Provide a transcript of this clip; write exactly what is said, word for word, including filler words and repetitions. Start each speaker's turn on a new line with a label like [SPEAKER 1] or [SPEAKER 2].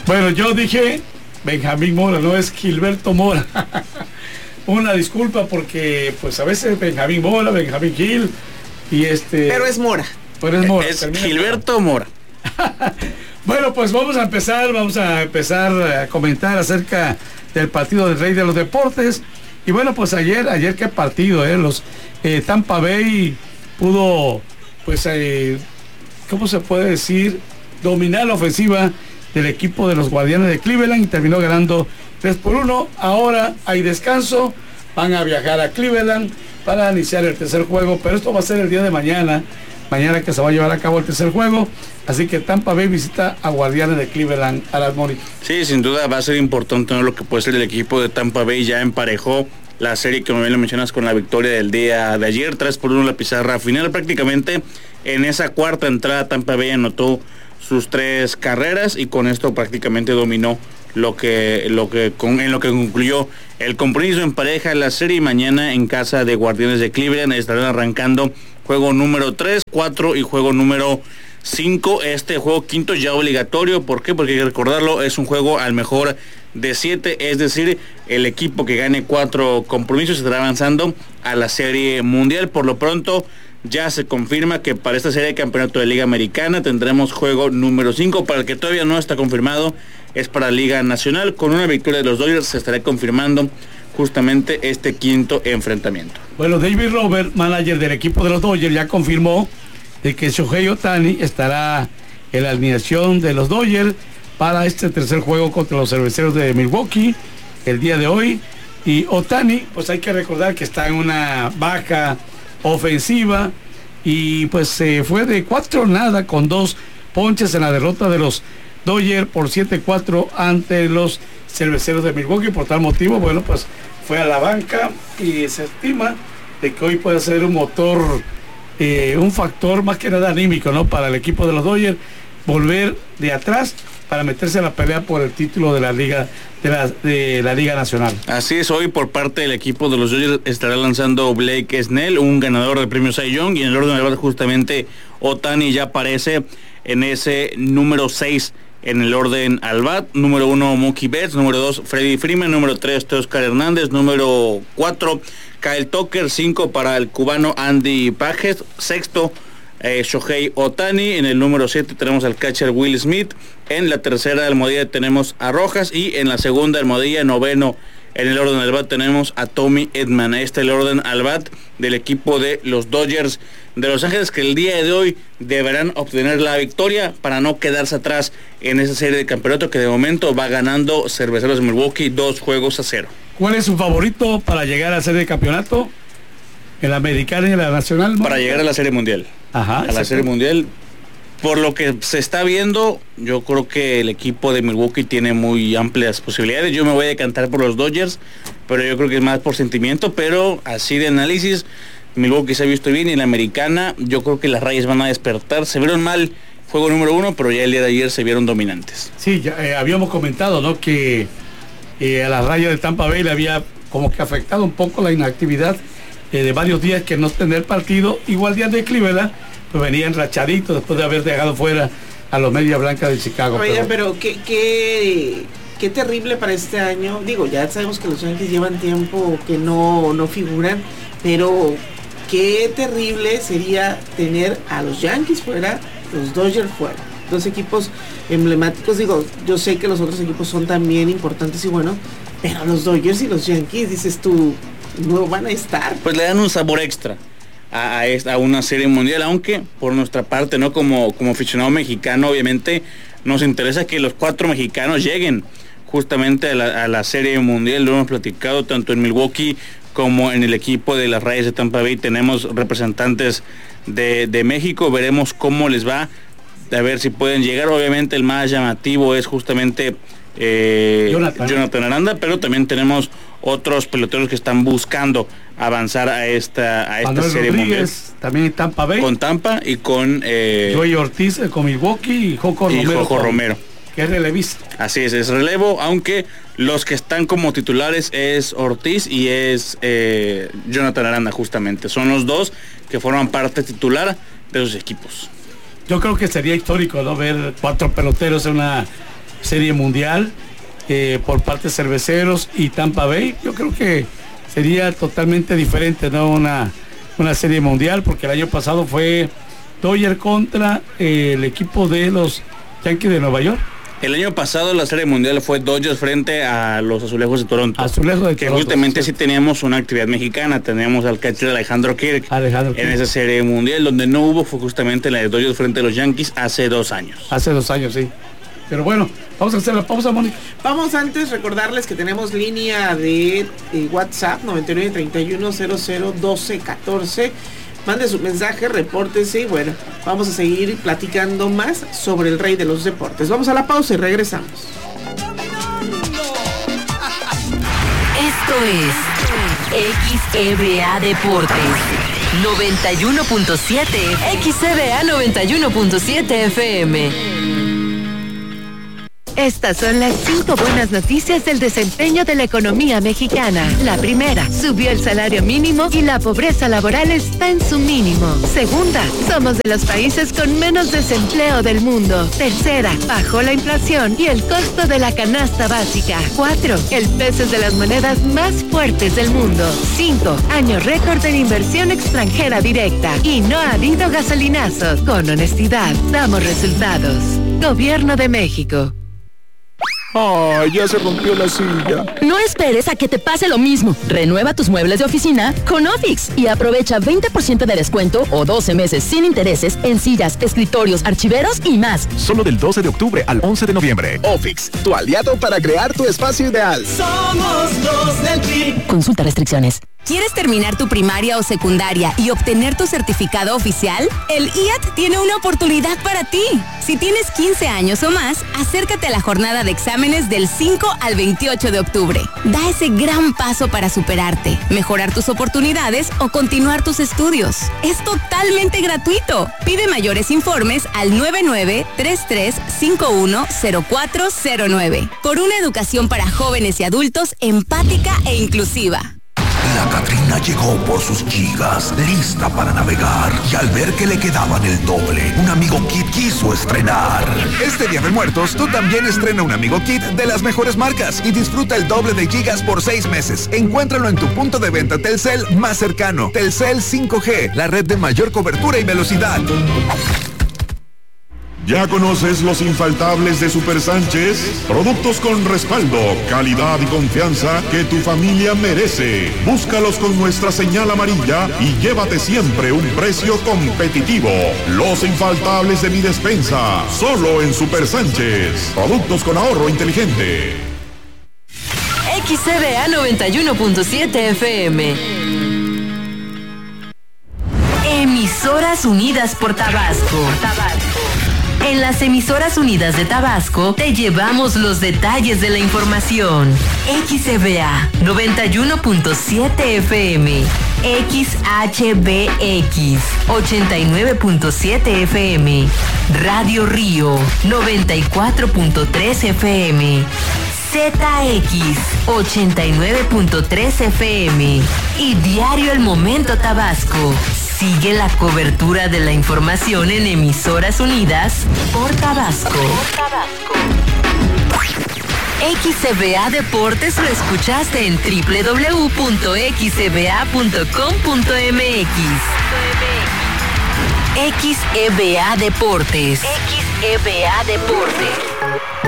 [SPEAKER 1] Bueno, yo dije Benjamín Mora, no es Gilberto Mora. Una disculpa porque pues a veces Benjamín Mora, Benjamín Gil y este...
[SPEAKER 2] Pero es Mora.
[SPEAKER 1] Pero es Mora.
[SPEAKER 3] Es Gilberto Mora.
[SPEAKER 1] Bueno, pues vamos a empezar, vamos a empezar a comentar acerca del partido del Rey de los Deportes. Y bueno, pues ayer, ayer qué partido, ¿eh? Los eh, Tampa Bay pudo, pues, eh, ¿cómo se puede decir? Dominar la ofensiva del equipo de los Guardianes de Cleveland y terminó ganando tres por uno. Ahora hay descanso, van a viajar a Cleveland para iniciar el tercer juego, pero esto va a ser el día de mañana, mañana que se va a llevar a cabo el tercer juego, así que Tampa Bay visita a Guardianes de Cleveland a las Mónicas.
[SPEAKER 3] Sí, sin duda va a ser importante, ¿no? Lo que puede ser el equipo de Tampa Bay. Ya emparejó la serie, como bien lo mencionas, con la victoria del día de ayer, tres por uno la pizarra final. Prácticamente en esa cuarta entrada Tampa Bay anotó sus tres carreras y con esto prácticamente dominó lo que lo que con, en lo que concluyó el compromiso en pareja la serie. Mañana en casa de Guardianes de Cleveland estarán arrancando juego número tres, cuatro y juego número cinco. Este juego quinto ya obligatorio. ¿Por qué? Porque hay que recordarlo, es un juego al mejor de siete, es decir, el equipo que gane cuatro compromisos estará avanzando a la Serie Mundial. Por lo pronto ya se confirma que para esta serie de campeonato de Liga Americana tendremos juego número cinco. Para el que todavía no está confirmado es para Liga Nacional. Con una victoria de los Dodgers se estará confirmando justamente este quinto enfrentamiento.
[SPEAKER 1] Bueno, David Robert, manager del equipo de los Dodgers, ya confirmó de que Shohei Ohtani estará en la alineación de los Dodgers para este tercer juego contra los Cerveceros de Milwaukee el día de hoy. Y Ohtani, pues hay que recordar que está en una baja ofensiva y pues se eh, fue de cuatro nada con dos ponches en la derrota de los Dodgers por siete cuatro ante los Cerveceros de Milwaukee. Por tal motivo, bueno, pues fue a la banca y se estima de que hoy puede ser un motor, eh, un factor más que nada anímico, ¿no? Para el equipo de los Dodgers, volver de atrás para meterse en la pelea por el título de la Liga de la, de la Liga Nacional.
[SPEAKER 3] Así es, hoy por parte del equipo de los Dodgers estará lanzando Blake Snell, un ganador del premio Cy Young, y en el orden de verdad justamente Ohtani ya aparece en ese número seis en el orden al bat. Número uno Mookie Betts, número dos Freddie Freeman, número tres Teoscar Hernández, número cuatro Kyle Tucker, cinco para el cubano Andy Pages, sexto Eh, Shohei Ohtani, en el número siete tenemos al catcher Will Smith, en la tercera almohadilla tenemos a Rojas y en la segunda almohadilla, noveno en el orden al bat, tenemos a Tommy Edman. Este es el orden al bat del equipo de los Dodgers de Los Ángeles, que el día de hoy deberán obtener la victoria para no quedarse atrás en esa serie de campeonato que de momento va ganando Cerveceros de Milwaukee dos juegos a cero.
[SPEAKER 1] ¿Cuál es su favorito para llegar a la serie de campeonato? ¿En la americana y en la nacional?
[SPEAKER 3] Para llegar a la serie mundial.
[SPEAKER 1] Ajá,
[SPEAKER 3] a la serie mundial. Por lo que se está viendo, yo creo que el equipo de Milwaukee tiene muy amplias posibilidades. Yo me voy a decantar por los Dodgers, pero yo creo que es más por sentimiento. Pero así de análisis, Milwaukee se ha visto bien y en la americana yo creo que las Rayas van a despertar. Se vieron mal juego número uno, pero ya el día de ayer se vieron dominantes.
[SPEAKER 1] Sí, ya eh, habíamos comentado, ¿no? Que eh, a las Rayas de Tampa Bay le había como que afectado un poco la inactividad eh, de varios días que no tener partido. Igual día de Cleveland pues venía enrachadito después de haber dejado fuera a los Medias Blancas de Chicago.
[SPEAKER 2] Oiga,
[SPEAKER 1] pero,
[SPEAKER 2] pero qué, qué, qué terrible para este año. Digo, ya sabemos que los Yankees llevan tiempo que no, no figuran, pero qué terrible sería tener a los Yankees fuera, los Dodgers fuera. Dos equipos emblemáticos. Digo, yo sé que los otros equipos son también importantes y buenos, pero los Dodgers y los Yankees, dices tú, no van a estar.
[SPEAKER 3] Pues le dan un sabor extra a, a, esta, a una serie mundial, aunque por nuestra parte, no como, como aficionado mexicano, obviamente nos interesa que los cuatro mexicanos lleguen justamente a la, a la serie mundial. Lo hemos platicado tanto en Milwaukee como en el equipo de las Rayas de Tampa Bay. Tenemos representantes de, de México, veremos cómo les va, a ver si pueden llegar. Obviamente el más llamativo es justamente eh, Jonathan. Jonathan Aranda, pero también tenemos otros peloteros que están buscando avanzar a esta, a esta
[SPEAKER 1] Manuel
[SPEAKER 3] serie
[SPEAKER 1] Rodríguez,
[SPEAKER 3] mundial.
[SPEAKER 1] También en Tampa Bay.
[SPEAKER 3] Con Tampa y con eh,
[SPEAKER 1] Joey Ortiz eh, con Milwaukee y Joco
[SPEAKER 3] y
[SPEAKER 1] Romero.
[SPEAKER 3] Jojo
[SPEAKER 1] con,
[SPEAKER 3] Romero.
[SPEAKER 1] Que es relevista.
[SPEAKER 3] Así es, es relevo, aunque los que están como titulares es Ortiz y es eh, Jonathan Aranda, justamente. Son los dos que forman parte titular de esos equipos.
[SPEAKER 1] Yo creo que sería histórico, ¿no? Ver cuatro peloteros en una serie mundial eh, por parte de Cerveceros y Tampa Bay. Yo creo que sería totalmente diferente, ¿no? Una, una serie mundial, porque el año pasado fue Dodger contra eh, el equipo de los Yankees de Nueva York.
[SPEAKER 3] El año pasado la serie mundial fue Dodgers frente a los Azulejos de Toronto.
[SPEAKER 1] Azulejos de
[SPEAKER 3] que
[SPEAKER 1] Toronto.
[SPEAKER 3] justamente sí teníamos una actividad mexicana. Teníamos al catcher Alejandro Kirk
[SPEAKER 1] Alejandro
[SPEAKER 3] en
[SPEAKER 1] Kirk.
[SPEAKER 3] esa serie mundial. Donde no hubo fue justamente la de Dodgers frente a los Yankees hace dos años.
[SPEAKER 1] Hace dos años, sí. Pero bueno, vamos a hacer la pausa, Mónica.
[SPEAKER 2] Vamos antes recordarles que tenemos línea de, de WhatsApp noventa y nueve treinta y uno cero cero doce catorce. Mande su mensaje, repórtese y bueno, vamos a seguir platicando más sobre el rey de los deportes. Vamos a la pausa y regresamos.
[SPEAKER 4] Esto es X E B A Deportes noventa y uno punto siete, X E B A noventa y uno punto siete F M.
[SPEAKER 5] Estas son las cinco buenas noticias del desempeño de la economía mexicana. La primera, subió el salario mínimo y la pobreza laboral está en su mínimo. Segunda, somos de los países con menos desempleo del mundo. Tercera, bajó la inflación y el costo de la canasta básica. Cuatro, el peso es de las monedas más fuertes del mundo. Cinco, año récord en inversión extranjera directa. Y no ha habido gasolinazos. Con honestidad, damos resultados. Gobierno de México.
[SPEAKER 6] ¡Ay, ya se rompió la silla!
[SPEAKER 7] No esperes a que te pase lo mismo. Renueva tus muebles de oficina con Ofix y aprovecha veinte por ciento de descuento o doce meses sin intereses en sillas, escritorios, archiveros y más.
[SPEAKER 6] Solo del doce de octubre al once de noviembre. Ofix, tu aliado para crear tu espacio ideal.
[SPEAKER 8] Somos los del P R I.
[SPEAKER 7] Consulta restricciones.
[SPEAKER 9] ¿Quieres terminar tu primaria o secundaria y obtener tu certificado oficial? El I A T tiene una oportunidad para ti. Si tienes quince años o más, acércate a la jornada de exámenes del cinco al veintiocho de octubre. Da ese gran paso para superarte, mejorar tus oportunidades o continuar tus estudios. Es totalmente gratuito. Pide mayores informes al nueve nueve tres tres cinco uno cero cuatro cero nueve. Por una educación para jóvenes y adultos empática e inclusiva.
[SPEAKER 10] La Catrina llegó por sus gigas, lista para navegar, y al ver que le quedaban el doble, un amigo Kit quiso estrenar.
[SPEAKER 11] Este Día de Muertos, tú también estrena un amigo Kit de las mejores marcas y disfruta el doble de gigas por seis meses. Encuéntralo en tu punto de venta Telcel más cercano. Telcel cinco G, la red de mayor cobertura y velocidad.
[SPEAKER 12] ¿Ya conoces los infaltables de Super Sánchez? Productos con respaldo, calidad y confianza que tu familia merece. Búscalos con nuestra señal amarilla y llévate siempre un precio competitivo. Los infaltables de mi despensa, solo en Super Sánchez. Productos con ahorro inteligente.
[SPEAKER 4] X E B A noventa y uno punto siete F M. Emisoras Unidas por Tabasco. Tabasco. En las Emisoras Unidas de Tabasco te llevamos los detalles de la información. X E B A noventa y uno punto siete F M, X H B X ochenta y nueve punto siete F M, Radio Río noventa y cuatro punto tres F M, Z X ochenta y nueve punto tres F M y Diario El Momento Tabasco. Sigue la cobertura de la información en Emisoras Unidas por Tabasco. X E B A Deportes lo escuchaste en doble u doble u doble u punto x e b a punto com punto m x. X E B A Deportes. X E B A Deportes.